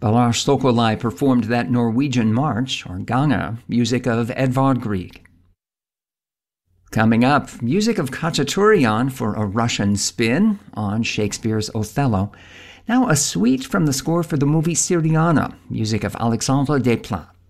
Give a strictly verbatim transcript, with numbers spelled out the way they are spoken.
Balázs Szokoly performed that Norwegian march, or Ganga, music of Edvard Grieg. Coming up, music of Khachaturian for a Russian spin on Shakespeare's Othello. Now a suite from the score for the movie Syriana, music of Alexandre Desplat.